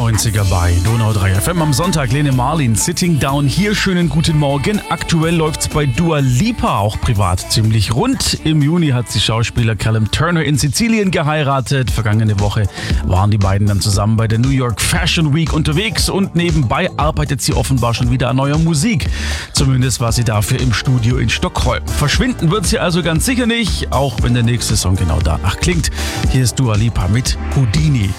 90er bei Donau 3 FM am Sonntag. Lene Marlin, Sitting Down hier. Schönen guten Morgen. Aktuell läuft's bei Dua Lipa auch privat ziemlich rund. Im Juni hat sie Schauspieler Callum Turner in Sizilien geheiratet. Vergangene Woche waren die beiden dann zusammen bei der New York Fashion Week unterwegs und nebenbei arbeitet sie offenbar schon wieder an neuer Musik. Zumindest war sie dafür im Studio in Stockholm. Verschwinden wird sie also ganz sicher nicht, auch wenn der nächste Song genau danach klingt. Hier ist Dua Lipa mit Houdini.